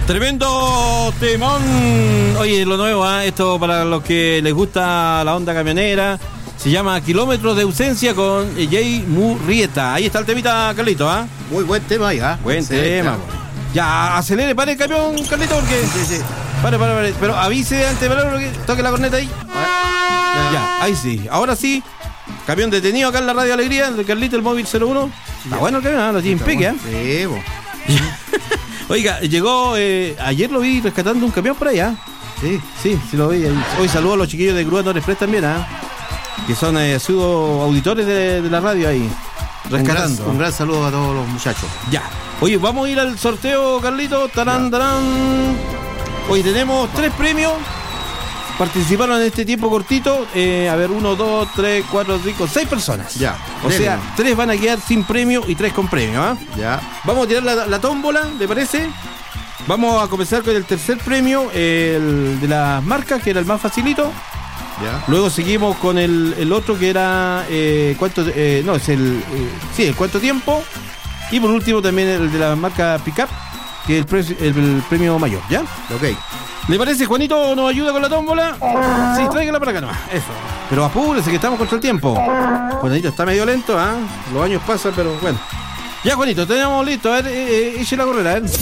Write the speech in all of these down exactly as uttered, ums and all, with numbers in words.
Tremendo temón. Oye, lo nuevo, ¿eh? Esto para los que les gusta la onda camionera. Se llama Kilómetros de Ausencia con Jay Murrieta. Ahí está el temita, Carlito, ¿ah? ¿eh? Muy buen tema ahí, ¿ah? ¿eh? Buen sí, tema. Claro. Ya, acelere, pare el camión, Carlito, porque... Sí, sí. Pare, pare, pare. Pero avise antes de parar, que toque la corneta ahí. Ya. ya, ahí sí. Ahora sí. Camión detenido acá en la Radio Alegría, el de Carlito, el móvil cero uno. Está bueno el camión, ¿eh? Lo tiene en peque, ¿eh? Sí, bo. Oiga, llegó, eh, ayer lo vi rescatando un camión por allá. Sí, sí, sí lo vi. Hoy saludo a los chiquillos de Grúa No Express también, ¿ah? ¿eh? Que son eh, auditores de, de la radio ahí, rescatando. Un gran, un gran saludo a todos los muchachos. Ya. Oye, vamos a ir al sorteo, Carlito. Tarán, tarán. Hoy tenemos tres premios. Participaron en este tiempo cortito. Eh, a ver, uno, dos, tres, cuatro, cinco, seis personas. Ya. O Dele, sea, no. tres van a quedar sin premio y tres con premio, ¿ah? ¿eh? Ya. Vamos a tirar la, la tómbola, ¿le parece? Vamos a comenzar con el tercer premio, el de las marcas, que era el más facilito. Ya. Luego seguimos con el, el otro que era eh, cuánto eh, no es el eh, sí el cuánto tiempo, y por último también el de la marca Pickup, que es el, pre, el, el premio mayor, ¿ya? Ok. ¿Le parece? Juanito nos ayuda con la tómbola. Sí, tráigala para acá nomás, eso. Pero apúrese que estamos contra el tiempo. Juanito está medio lento, ¿ah? ¿eh? Los años pasan, pero bueno. Ya, Juanito, tenemos listo. A ver, eh, eh, eche la correra, a ver.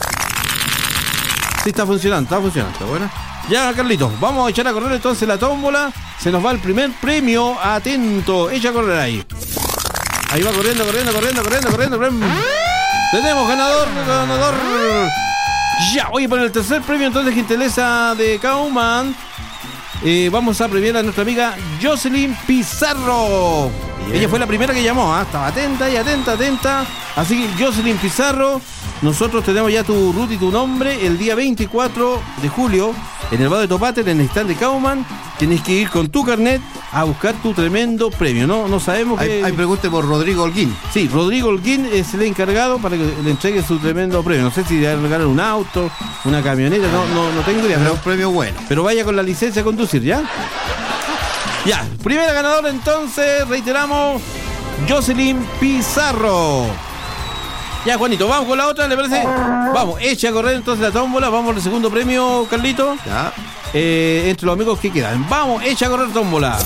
Sí, está funcionando, está funcionando. ¿Está buena? Ya, Carlitos, vamos a echar a correr entonces la tómbola. Se nos va el primer premio. Atento, echa a correr ahí. Ahí va corriendo, corriendo, corriendo, corriendo, corriendo, corriendo. Tenemos ganador, ganador. Ya, oye, para el tercer premio entonces, gentileza de Kauman, eh, vamos a premiar a nuestra amiga Jocelyn Pizarro. Bien. Ella fue la primera que llamó, ¿eh? Estaba atenta y atenta, atenta. Así que Jocelyn Pizarro, nosotros tenemos ya tu ruta y tu nombre. El día veinticuatro de julio, en el Vado de Topater, en el stand de Kauman, tienes que ir con tu carnet a buscar tu tremendo premio, ¿no? No sabemos hay, que... hay preguntas por Rodrigo Holguín. Sí, Rodrigo Holguín es el encargado para que le entregue su tremendo premio. No sé si le regalar un auto, una camioneta, no, no, no tengo idea. Pero Pero un premio bueno. Pero vaya con la licencia a conducir, ¿ya? Ya, primera ganadora entonces, reiteramos, Jocelyn Pizarro. Ya, Juanito, vamos con la otra, ¿le parece? Vamos, echa a correr entonces la tómbola. Vamos al segundo premio, Carlito. Ya. Eh, entre los amigos que quedan. Vamos, echa a correr tómbola.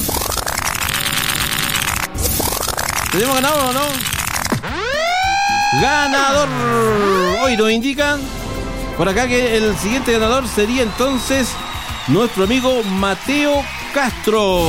¿Tenemos ganador o no? ¡Ganador! Hoy nos indican por acá que el siguiente ganador sería entonces nuestro amigo Mateo Castro.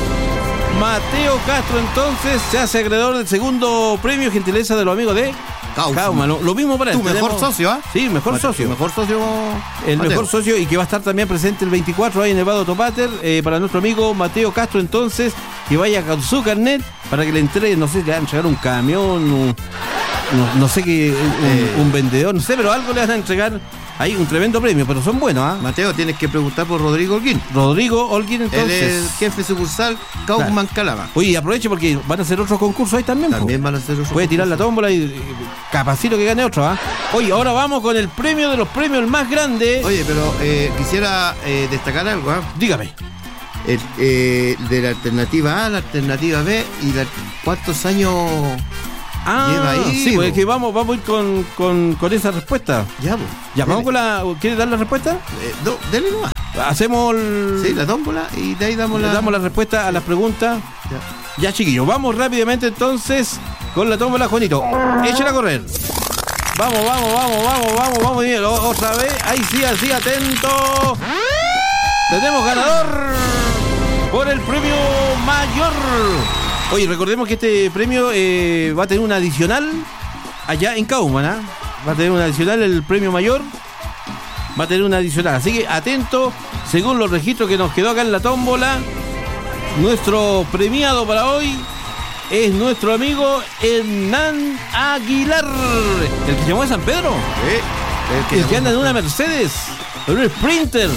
Mateo Castro entonces se hace acreedor del segundo premio, gentileza de los amigos de Kauman. Lo, lo mismo para él. Tu mejor Tenemos... socio, ¿ah? ¿eh? Sí, mejor Mateo, socio. Mejor socio. El Mateo. mejor socio, y que va a estar también presente el veinticuatro ahí en el Vado Topater, eh, para nuestro amigo Mateo Castro entonces, que vaya con su carnet para que le entregue, no sé, le van a entregar un camión, un, no, no sé qué, un, eh. un vendedor, no sé, pero algo le van a entregar. Hay un tremendo premio, pero son buenos, ¿ah? ¿eh? Mateo, tienes que preguntar por Rodrigo Holguín. Rodrigo Holguín, entonces. Él es el jefe sucursal Kauman, claro. Calama. Oye, aproveche porque van a hacer otros concursos ahí también. También po. van a hacer otros Puede concursos. tirar la tómbola y, y capacito que gane otro, ¿ah? ¿eh? Oye, ahora vamos con el premio de los premios, el más grande. Oye, pero eh, quisiera eh, destacar algo, ¿ah? ¿eh? Dígame. El, eh, de la alternativa A, la alternativa B y la, ¿cuántos años ah, lleva ahí? Sí, pues es que vamos, vamos a ir con, con, con esa respuesta. Ya, pues. Ya, vamos con la. ¿Quieres dar la respuesta? Eh, no, dele nomás. Hacemos el... Sí, la tómbola y de ahí damos la... Le damos la respuesta a las preguntas. Ya, ya chiquillos, vamos rápidamente entonces con la tómbola, Juanito. Échala a correr. Vamos, vamos, vamos, vamos, vamos, vamos. Bien, otra vez. Ahí sí, así, atento. Tenemos ganador por el premio mayor. Oye, recordemos que este premio eh, va a tener un adicional allá en Kauman, ¿eh? Va a tener un adicional, el premio mayor va a tener un adicional, así que atento. Según los registros que nos quedó acá en la tómbola, nuestro premiado para hoy es nuestro amigo Hernán Aguilar, el que llamó de San Pedro. Sí, el que, el que anda en una Mercedes, en un Sprinter.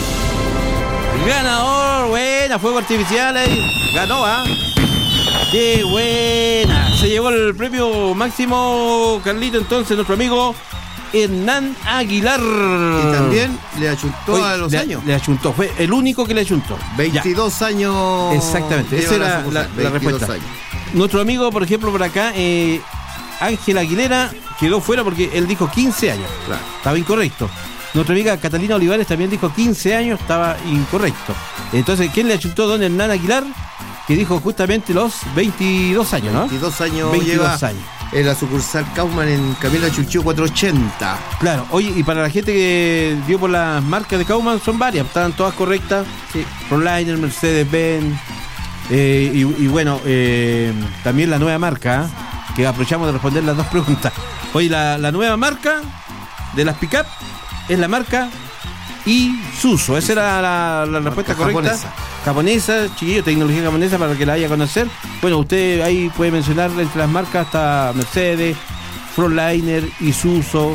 Ganador, buena, fuego artificial ahí. Ganó, ¿ah? ¿eh? ¡Qué buena! Se llevó el premio máximo, Carlito, entonces, nuestro amigo Hernán Aguilar. Y también le achuntó Oye, a los le, años. Le achuntó, fue el único que le achuntó. veintidós ya. Años. Exactamente, esa era la, la, la respuesta. Años. Nuestro amigo, por ejemplo, por acá, eh, Ángel Aguilera, quedó fuera porque él dijo quince años. Claro. Estaba incorrecto. nuestra amiga Catalina Olivares también dijo quince años, estaba incorrecto. Entonces, ¿quién le achutó? Don Hernán Aguilar, que dijo justamente los veintidós años, ¿no? veintidós años veintidós lleva años. En la sucursal Kaufman en Camilo Chunchillo cuatrocientos ochenta. Claro, oye, y para la gente que dio por las marcas de Kaufman, son varias, están todas correctas. Sí. Frontliner, Mercedes-Benz, eh, y, y bueno, eh, también la nueva marca, ¿eh? Que aprovechamos de responder las dos preguntas. Oye, la, la nueva marca de las pick-up es la marca Isuzu. Esa era la, la respuesta correcta. Japonesa. Japonesa, chiquillo, tecnología japonesa para que la vaya a conocer. Bueno, usted ahí puede mencionar entre las marcas hasta Mercedes, Frontliner, Isuzu,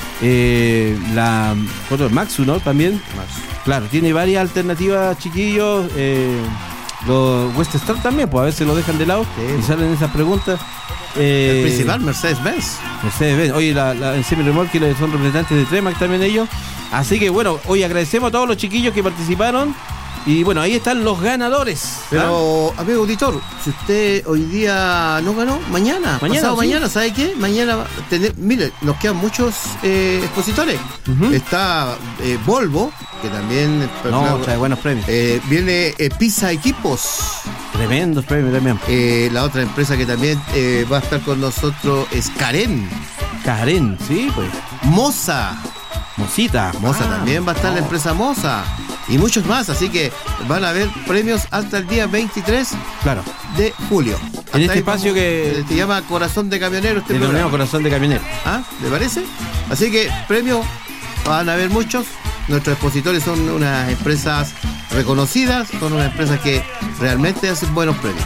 eh, la otro, Maxu, ¿no? También. Maxu. Claro, tiene varias alternativas, chiquillos. Eh, los West Star también, pues a veces lo dejan de lado, sí, y salen esas preguntas. Eh, el principal, Mercedes-Benz. Mercedes-Benz. Oye, la, la, en semi-remolque son representantes de Tremac también ellos. Así que bueno, hoy agradecemos a todos los chiquillos que participaron. Y bueno, ahí están los ganadores. Pero, ¿ah? Amigo auditor, si usted hoy día no ganó, mañana, mañana pasado sí. mañana, ¿sabe qué? Mañana, tener, mire, nos quedan muchos eh, expositores. Uh-huh. Está eh, Volvo, que también... No, claro, trae buenos premios. Eh, viene eh, Pisa Equipos. Tremendos premios también. Eh, la otra empresa que también eh, va a estar con nosotros es Karen. Karen, sí, pues. Moza. Mosita. Moza ah, también va a estar no. la empresa Moza. Y muchos más, así que van a haber premios hasta el día veintitrés claro. de julio. En este espacio vamos, que... Se llama Corazón de Camionero. Este programa. Corazón de Camionero. ¿Ah? ¿Le parece? Así que premios van a haber muchos. Nuestros expositores son unas empresas reconocidas, son unas empresas que realmente hacen buenos premios.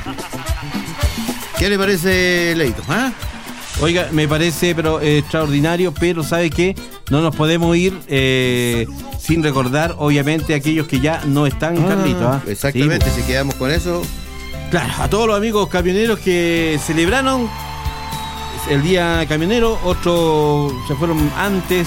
¿Qué le parece, Leito? ¿Ah? Oiga, me parece pero eh, extraordinario, pero ¿sabe qué? No nos podemos ir eh, sin recordar, obviamente, a aquellos que ya no están, ah, Carlitos. ¿eh? Exactamente, sí, si quedamos con eso. Claro, a todos los amigos camioneros que celebraron el Día Camionero, otros se fueron antes.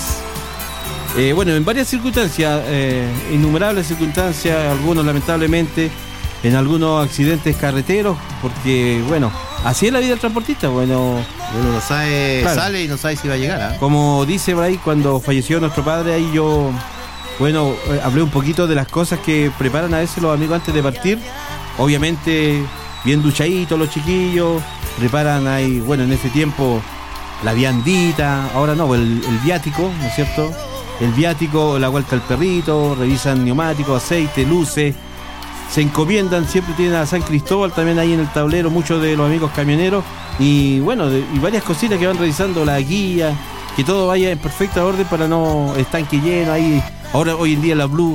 Eh, bueno, en varias circunstancias, eh, innumerables circunstancias, algunos lamentablemente, en algunos accidentes carreteros, porque, bueno, así es la vida del transportista, bueno... Uno no sabe, claro. Sale y no sabe si va a llegar. ¿eh? Como dice por ahí, cuando falleció nuestro padre, ahí yo, bueno, eh, hablé un poquito de las cosas que preparan a veces los amigos antes de partir. Obviamente, bien duchaditos los chiquillos, preparan ahí, bueno, en ese tiempo, la viandita, ahora no, el, el viático, ¿no es cierto? El viático, la vuelta al perrito, revisan neumáticos, aceite, luces, se encomiendan, siempre tienen a San Cristóbal también ahí en el tablero, muchos de los amigos camioneros, y bueno, de, y varias cositas que van revisando la guía, que todo vaya en perfecta orden para no estanque lleno ahí, ahora hoy en día la Blue,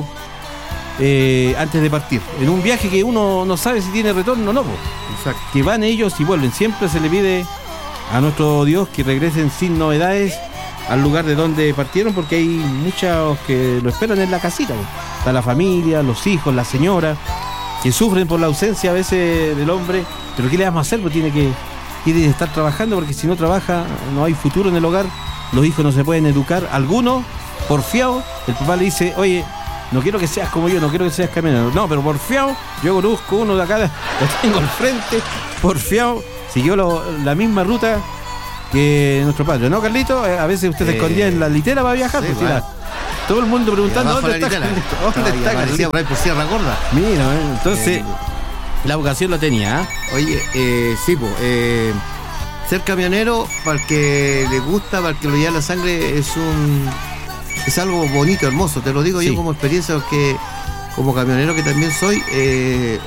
eh, antes de partir, en un viaje que uno no sabe si tiene retorno o no, exacto. Que van ellos y vuelven, siempre se le pide a nuestro Dios que regresen sin novedades al lugar de donde partieron, porque hay muchos que lo esperan en la casita, pues. Está la familia, los hijos, la señora, que sufren por la ausencia a veces del hombre, pero ¿qué le vamos a hacer? Pues tiene que, tiene que estar trabajando, porque si no trabaja no hay futuro en el hogar, los hijos no se pueden educar, algunos porfiados, el papá le dice, oye, no quiero que seas como yo, no quiero que seas camionero, no, pero porfiado, yo conozco uno de acá, lo tengo al frente, porfiado, siguió lo, la misma ruta que nuestro padre, ¿no, Carlito? A veces usted se eh, escondía en la litera para viajar, sí, pues, la, todo el mundo preguntando dónde está, Carlito, dónde está Carlito, por ahí por Sierra Gorda. Mira, eh, entonces eh, la vocación la tenía, ¿eh? Oye, eh, sí, pues, eh, ser camionero para el que le gusta, para el que lo lleva la sangre, es un es algo bonito, hermoso, te lo digo sí. Yo como experiencia, que como camionero que también soy, eh,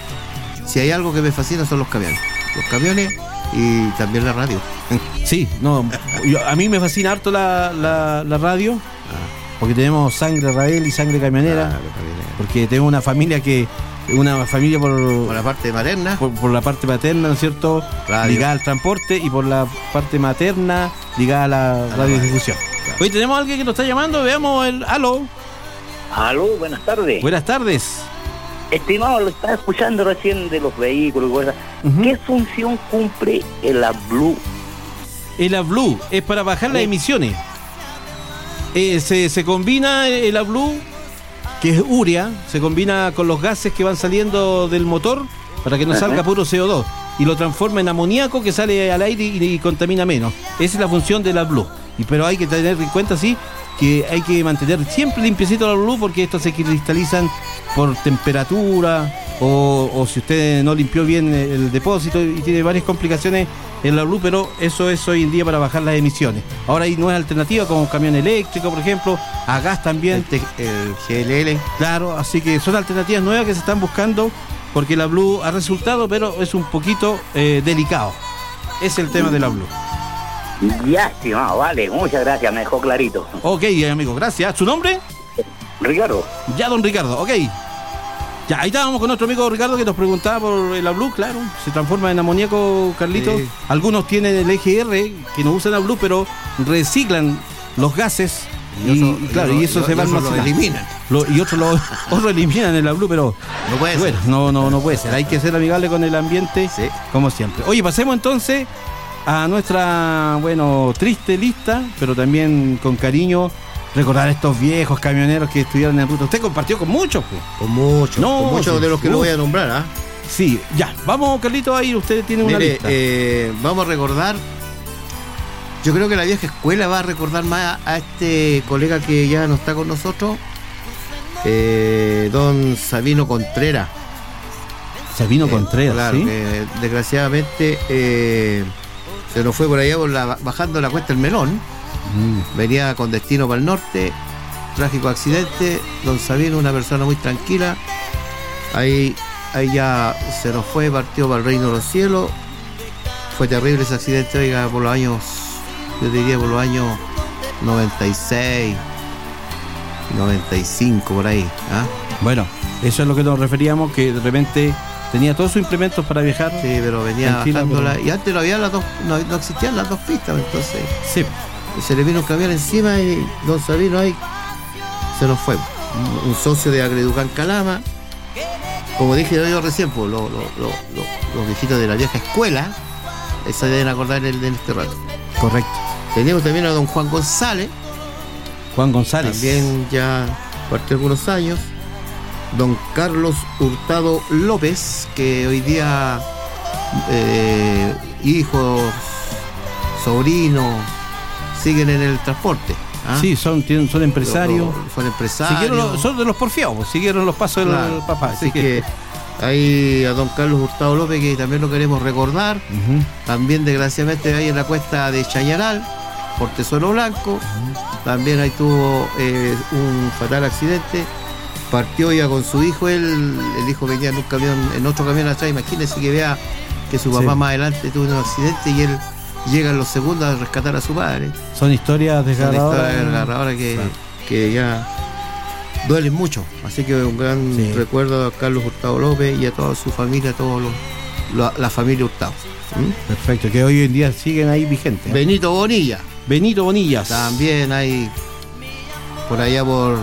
si hay algo que me fascina son los camiones, los camiones y también la radio. Sí, no, yo, a mí me fascina harto la, la, la radio, porque tenemos sangre Rael y sangre camionera, ah, porque tengo una familia que una familia por, por la parte materna, por, por la parte materna, ¿no es cierto? Radio. Ligada al transporte, y por la parte materna ligada a la a radiodifusión. Claro. Hoy tenemos a alguien que nos está llamando, veamos el aló. Aló, buenas tardes. Buenas tardes. Estimado, lo estaba escuchando recién de los vehículos y cosas. Uh-huh. ¿Qué función cumple el AdBlue? El AdBlue es para bajar las emisiones. Eh, se, se combina el AdBlue, que es urea, se combina con los gases que van saliendo del motor para que no salga uh-huh. puro C O dos, y lo transforma en amoníaco que sale al aire y, y contamina menos. Esa es la función del AdBlue. Y pero hay que tener en cuenta, sí, que hay que mantener siempre limpiecito la Blue porque estos se cristalizan por temperatura o, o si usted no limpió bien el depósito y tiene varias complicaciones en la Blue, pero eso es hoy en día para bajar las emisiones. Ahora hay nuevas alternativas como un camión eléctrico, por ejemplo, a gas también. El, el G L L. Claro, así que son alternativas nuevas que se están buscando porque la Blue ha resultado, pero es un poquito eh, delicado. Es el tema de la Blue. Ya, estimado, vale, muchas gracias, me dejó clarito. Ok, amigo, gracias. ¿Su nombre? Ricardo. Ya, don Ricardo, ok. Ya, ahí estábamos con nuestro amigo Ricardo que nos preguntaba por la Blue, claro. Se transforma en amoníaco, Carlito. Sí. Algunos tienen el E G R, que no usan la Blue, pero reciclan los gases. Y, y, otro, y claro, y, y eso y se va lo eliminan. Lo, y otros lo, otro eliminan en la Blue, pero no puede bueno, ser. No, no, no puede ser. Hay que ser amigable con el ambiente, sí, como siempre. Oye, pasemos entonces a nuestra, bueno, triste lista, pero también con cariño. Recordar a estos viejos camioneros que estuvieron en ruta. Usted compartió con muchos, pues. Con muchos, no, con muchos sí, de los que no voy a nombrar, ¿ah? ¿eh? Sí, ya. Vamos, Carlito, ahí usted tiene una Mire, lista. Eh, vamos a recordar. Yo creo que la vieja escuela va a recordar más a este colega que ya no está con nosotros, eh, don Sabino Contreras. Sabino eh, Contreras, claro, ¿sí? Que desgraciadamente eh, se nos fue por allá por la, bajando la cuesta El Melón. Mm. Venía con destino para el norte, trágico accidente. Don Sabino, una persona muy tranquila, ahí, ahí ya se nos fue, partió para el reino de los cielos. Fue terrible ese accidente, oiga, por los años, yo diría por los años noventa y seis, noventa y cinco, por ahí, ¿ah? Bueno, eso es lo que nos referíamos, que de repente tenía todos sus implementos para viajar. Sí, pero venía bajándola, pero... y antes no había las dos, no, no existían las dos pistas, entonces sí. Se le vino un camión encima y don Sabino ahí se nos fue. Un, un socio de Agreducán Calama. Como dije yo recién, pues, lo, lo, lo, lo, los viejitos de la vieja escuela, se deben acordar en, en este rato. Correcto. Teníamos también a don Juan González. Juan González. También ya partió algunos años. Don Carlos Hurtado López, que hoy día eh, hijos, sobrinos, siguen en el transporte. ¿Ah? Sí, son, tienen, son empresarios. Lo, lo, son empresarios. Siguieron los, son de los porfiados, siguieron los pasos claro, del papá. Así que, que ahí a don Carlos Hurtado López, que también lo queremos recordar. Uh-huh. También, desgraciadamente, ahí en la cuesta de Chañaral, por Tesoro Blanco. Uh-huh. También ahí tuvo eh, un fatal accidente. Partió ya con su hijo. Él, el hijo venía en un camión, en otro camión atrás. Imagínense que vea que su papá sí. más adelante tuvo un accidente y él llegan los segundos a rescatar a su padre. Son historias desgarradoras. Son historias desgarradoras que, claro. que ya duelen mucho. Así que un gran sí. recuerdo a Carlos Hurtado López y a toda su familia, a toda la, la familia Hurtado. ¿Mm? Perfecto, que hoy en día siguen ahí vigentes. ¿eh? Benito Bonilla. Benito Bonillas. También hay por allá por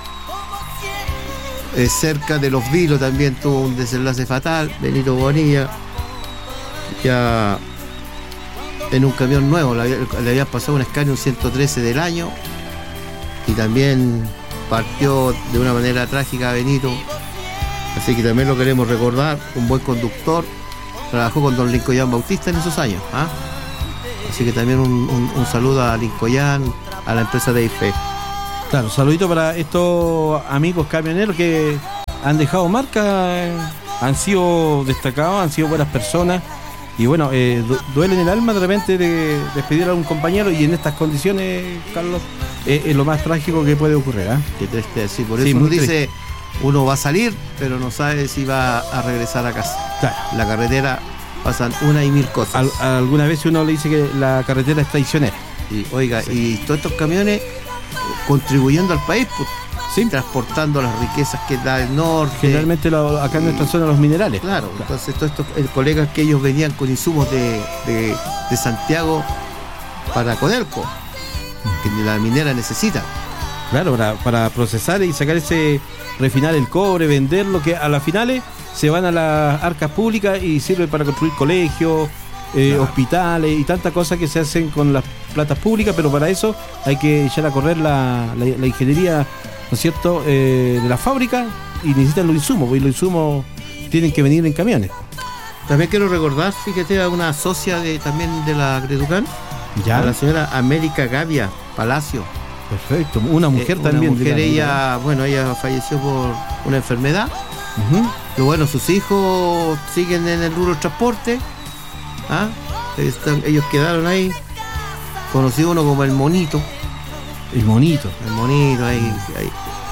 eh, cerca de Los Vilos también tuvo un desenlace fatal. Benito Bonilla. Ya en un camión nuevo, le, le había pasado un Scania, un ciento trece del año, y también partió de una manera trágica a Benito, así que también lo queremos recordar, un buen conductor, trabajó con don Lincoln Bautista en esos años, ¿ah? Así que también un, un, un saludo a Lincoln, a la empresa de I F E. Claro, saludito para estos amigos camioneros que han dejado marca, eh, han sido destacados, han sido buenas personas. Y bueno, eh, duele en el alma de repente de despedir a un compañero y en estas condiciones, Carlos, eh, es lo más trágico que puede ocurrir. ¿eh? Qué triste, sí, por eso sí, uno dice, uno va a salir, pero no sabe si va a regresar a casa. Claro. La carretera pasan una y mil cosas. Al, alguna vez uno le dice que la carretera es traicionera. Y, oiga, sí. y todos estos camiones contribuyendo al país, pues, sí. transportando las riquezas que da el norte. Generalmente lo, acá en nuestra zona los minerales. Claro, claro. Entonces todos estos el, colegas que ellos venían con insumos de, de, de Santiago para Codelco, que la minera necesita. Claro, para, para procesar y sacar ese, refinar el cobre, venderlo, que a las finales se van a las arcas públicas y sirve para construir colegios, eh, claro. hospitales y tantas cosas que se hacen con las platas públicas, pero para eso hay que echar a correr la, la, la ingeniería, ¿no es cierto?, eh, de la fábrica, y necesitan los insumos, porque los insumos tienen que venir en camiones. También quiero recordar, fíjate, a una socia de, también de la Agreducán, ¿ya? A la señora América Gavia Palacio. Perfecto. Una mujer eh, también. Una mujer, digamos, ella, bueno, ella falleció por una enfermedad. Uh-huh. Pero bueno, sus hijos siguen en el rubro del transporte. ¿Ah? Están, ellos quedaron ahí. Conocí uno como el Monito. El Monito. El Monito, ahí, ahí.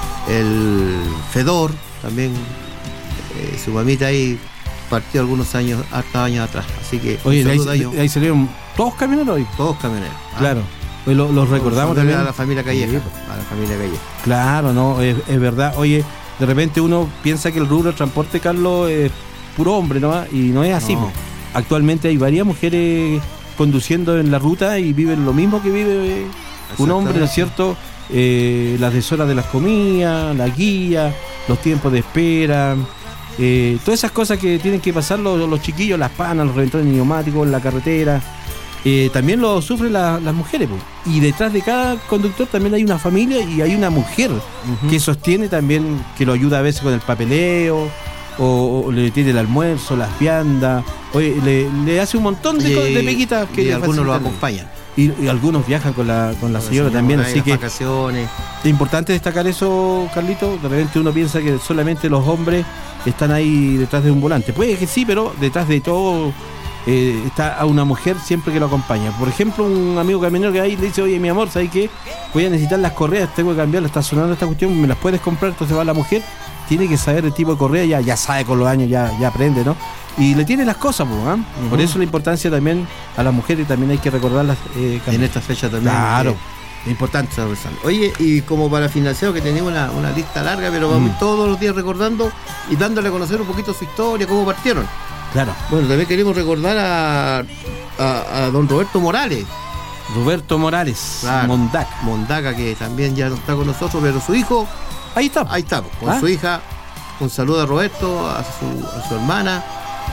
El Fedor, también. Eh, su mamita ahí partió algunos años, hasta años atrás. Así que, oye, de ahí, de ahí salieron todos camioneros hoy. Todos camioneros. ¿Ah? Claro. Hoy lo, los recordamos también. A la familia Calleja. Sí. A la familia Calleja. Claro, no, es, es verdad. Oye, de repente uno piensa que el rubro del transporte, Carlos, es puro hombre, ¿no? Y no es así. No. Actualmente hay varias mujeres conduciendo en la ruta y viven lo mismo que vive un hombre, ¿no es cierto? Eh, las deshoras de las comidas, la guía, los tiempos de espera, eh, todas esas cosas que tienen que pasar los, los chiquillos, las panas, los reventones neumáticos en la carretera. Eh, también lo sufren la, las mujeres, pues. Y detrás de cada conductor también hay una familia y hay una mujer uh-huh. que sostiene también, que lo ayuda a veces con el papeleo, o, o le tiene el almuerzo, las viandas, oye, le, le hace un montón de, y, de peguitas que y algunos lo acompañan. Y, y algunos viajan con la con la señora también, así que vacaciones. Es importante destacar eso, Carlito. De repente uno piensa que solamente los hombres están ahí detrás de un volante. Puede que sí, pero detrás de todo eh, está a una mujer siempre que lo acompaña. Por ejemplo, un amigo camionero que ahí le dice, oye, mi amor, ¿sabes qué? Voy a necesitar las correas, tengo que cambiarlas, está sonando esta cuestión, ¿me las puedes comprar? Entonces va la mujer, tiene que saber el tipo de correa, ya, ya sabe con los años, ya, ya aprende, ¿no? Y le tiene las cosas, ¿eh? Uh-huh. Por eso la importancia también a las mujeres, también hay que recordarlas. Eh, en esta fecha también. Claro. Es importante. Oye, y como para financiar, que tenemos una, una lista larga, pero vamos mm. todos los días recordando y dándole a conocer un poquito su historia, cómo partieron. Claro. Bueno, también queremos recordar a, a, a don Roberto Morales. Roberto Morales, claro. Mondaca. Mondaca, que también ya no está con nosotros, pero su hijo, ahí está. Ahí está, con ¿Ah? su hija. Un saludo a Roberto, a su, a su hermana.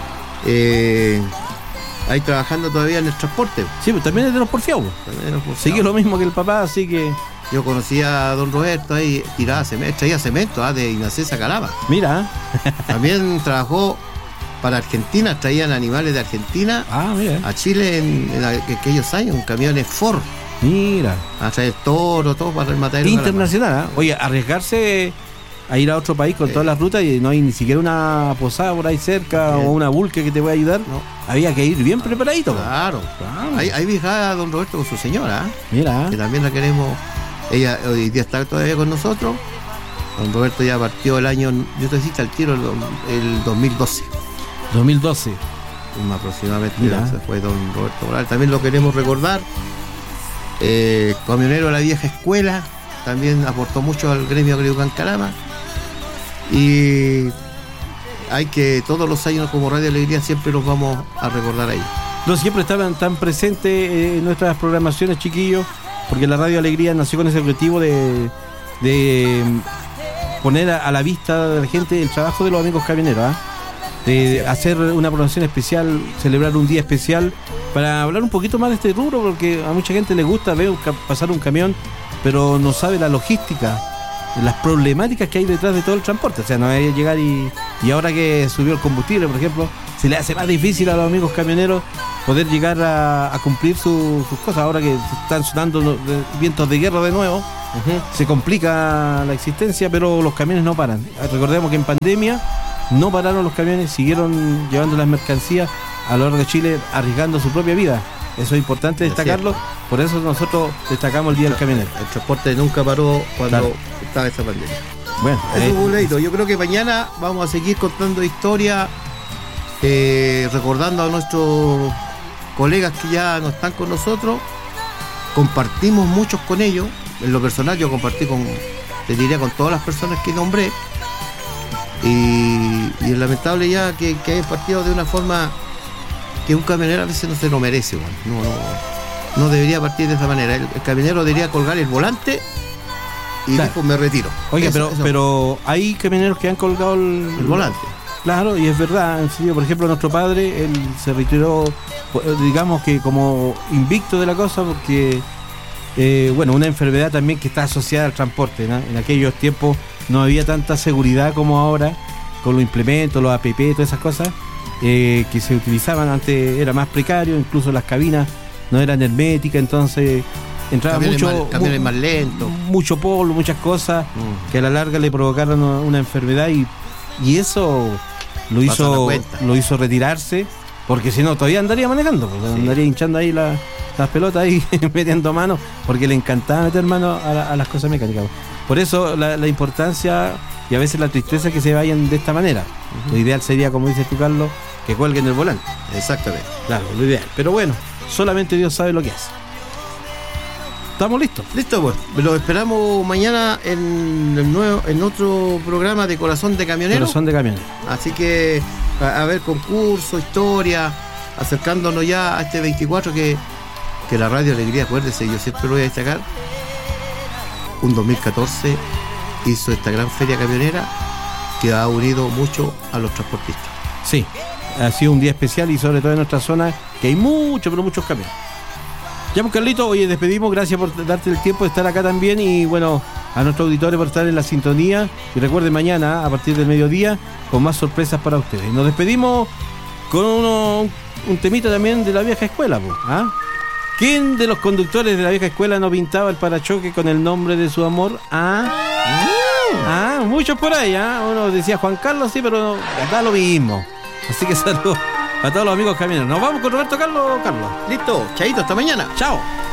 Eh, ahí trabajando todavía en el transporte. Sí, pues también es de los porfiados. Sigue lo mismo que el papá, así que. Yo conocí a don Roberto ahí, tiraba cemento, traía cemento ah, de Inacesa Calama. Mira. También trabajó para Argentina, traían animales de Argentina ah, mira. a Chile en, en aquellos años, en camiones Ford. Mira. A traer toro, todo para el matadero. Internacional, ¿eh? Oye, arriesgarse a ir a otro país con eh. todas las rutas y no hay ni siquiera una posada por ahí cerca eh. o una bulque que te pueda ayudar. No. Había que ir bien preparadito. Claro, claro. Ahí, ahí viajaba don Roberto con su señora. ¿eh? Mira. Que también la queremos. Ella hoy día está todavía con nosotros. Don Roberto ya partió el año, yo te decía al tiro, el, el dos mil doce. dos mil doce. Aproximadamente se fue don Roberto Morales. También lo queremos recordar. Eh, camionero de la vieja escuela. También aportó mucho al gremio Agriucan Calama. Y hay que todos los años como Radio Alegría siempre los vamos a recordar ahí. No siempre estaban tan presentes en nuestras programaciones, chiquillos, porque la Radio Alegría nació con ese objetivo de, de poner a, a la vista de la gente el trabajo de los amigos camioneros, ¿eh? de hacer una programación especial, celebrar un día especial para hablar un poquito más de este rubro, porque a mucha gente le gusta ver pasar un camión, pero no sabe la logística, las problemáticas que hay detrás de todo el transporte. O sea, no hay que llegar y, y ahora que subió el combustible, por ejemplo, se le hace más difícil a los amigos camioneros poder llegar a, a cumplir su, sus cosas. Ahora que están sonando vientos de guerra de nuevo, uh-huh. se complica la existencia, pero los camiones no paran. Recordemos que en pandemia no pararon los camiones, siguieron llevando las mercancías a lo largo de Chile, arriesgando su propia vida. Eso es importante destacarlo, por eso nosotros destacamos el Día del Camionero. El transporte nunca paró cuando claro. estaba esta pandemia. Bueno, eso eh, yo creo que mañana vamos a seguir contando historia, eh, recordando a nuestros colegas que ya no están con nosotros. Compartimos muchos con ellos. En lo personal yo compartí con, te diría, con todas las personas que nombré. Y, y es lamentable ya que, que hayan partido de una forma que un camionero a veces no se lo merece. Bueno. No, no, no debería partir de esa manera. El, el camionero debería colgar el volante y claro. después me retiro. Oiga, pero, eso. pero hay camioneros que han colgado el, el volante. Claro, y es verdad. En serio, por ejemplo, nuestro padre, él se retiró, digamos que como invicto de la cosa, porque, eh, bueno, una enfermedad también que está asociada al transporte, ¿no? En aquellos tiempos no había tanta seguridad como ahora, con los implementos, los A P P, todas esas cosas eh, que se utilizaban antes, era más precario, incluso las cabinas no eran herméticas, entonces entraba camiones mucho, más, camiones mu- más lentos. mucho polvo, muchas cosas Mm. que a la larga le provocaron una enfermedad y, y eso lo Pasa la hizo cuenta. lo hizo retirarse, porque si no todavía andaría manejando, pues, Sí. andaría hinchando ahí la- las pelotas ahí metiendo mano, porque le encantaba meter mano a, la- a las cosas mecánicas. Por eso la, la importancia y a veces la tristeza que se vayan de esta manera. Ujú. Lo ideal sería, como dices tú, Carlos, que cuelguen el volante. Exactamente. Claro, lo ideal. Pero bueno, solamente Dios sabe lo que hace. ¿Estamos listos? Listo, pues. Los esperamos mañana en el nuevo, en otro programa de Corazón de Camionero. Pero son de camiones. Así que a, a ver concurso, historia, acercándonos ya a este veinticuatro que, que la Radio Alegría, acuérdese, yo siempre lo voy a destacar. Un dos mil catorce hizo esta gran feria camionera que ha unido mucho a los transportistas. Sí, ha sido un día especial y sobre todo en nuestra zona, que hay muchos, pero muchos camiones. Ya, pues, Carlito, oye, despedimos, gracias por darte el tiempo de estar acá también y bueno, a nuestros auditores por estar en la sintonía. Y recuerden, mañana, a partir del mediodía, con más sorpresas para ustedes. Nos despedimos con uno, un temita también de la vieja escuela, pues, ¿ah? ¿Quién de los conductores de la vieja escuela no pintaba el parachoque con el nombre de su amor? Ah, ah muchos por ahí, ¿ah? Uno decía Juan Carlos, sí, pero da lo mismo. Así que saludos a todos los amigos camioneros. Nos vamos con Roberto Carlos, Carlos. Listo, chaito, hasta mañana. Chao.